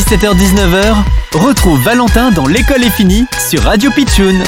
17h-19h, retrouve Valentin dans L'école est finie sur Radio Pitchoun.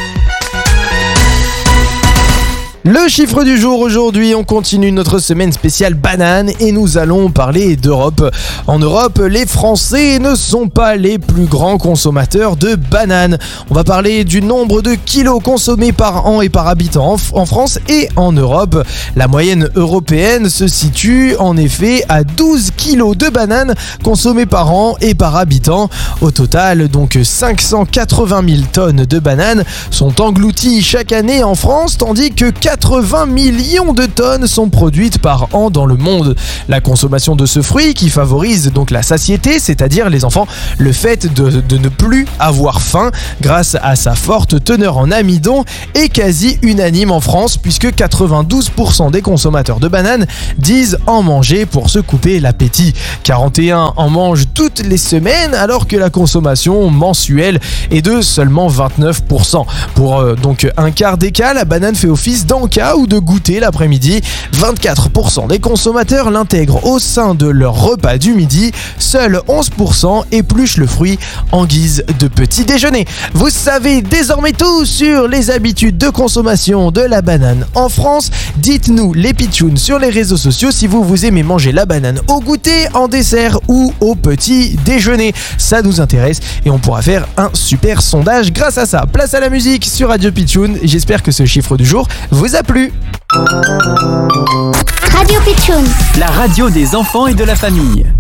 Le chiffre du jour aujourd'hui, on continue notre semaine spéciale banane et nous allons parler d'Europe. En Europe, les Français ne sont pas les plus grands consommateurs de bananes. On va parler du nombre de kilos consommés par an et par habitant en France et en Europe. La moyenne européenne se situe en effet à 12 kilos de bananes consommées par an et par habitant. Au total, donc 580 000 tonnes de bananes sont englouties chaque année en France, tandis que 80 millions de tonnes sont produites par an dans le monde. La consommation de ce fruit, qui favorise donc la satiété, c'est-à-dire les enfants, le fait de ne plus avoir faim grâce à sa forte teneur en amidon, est quasi unanime en France puisque 92% des consommateurs de bananes disent en manger pour se couper l'appétit. 41 en mangent toutes les semaines alors que la consommation mensuelle est de seulement 29%. Pour donc un quart des cas, la banane fait office d'encas ou de goûter l'après-midi. 24% des consommateurs l'intègrent au sein de leur repas du midi. Seuls 11% épluchent le fruit en guise de petit déjeuner. Vous savez désormais tout sur les habitudes de consommation de la banane en France. Dites-nous les pitchouns sur les réseaux sociaux si vous aimez manger la banane au goûter, en dessert ou au petit déjeuner. Ça nous intéresse et on pourra faire un super sondage grâce à ça. Place à la musique sur Radio Pitchoun. J'espère que ce chiffre du jour vous a plu. Radio Pitchoun, la radio des enfants et de la famille.